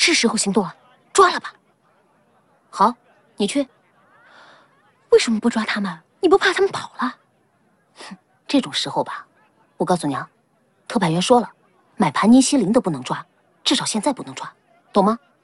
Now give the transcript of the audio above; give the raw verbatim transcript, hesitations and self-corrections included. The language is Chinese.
是时候行动了，抓了吧。好，你去。为什么不抓他们？你不怕他们跑了？哼，这种时候吧，我告诉你啊，特派员说了，买盘尼西林都不能抓，至少现在不能抓，懂吗？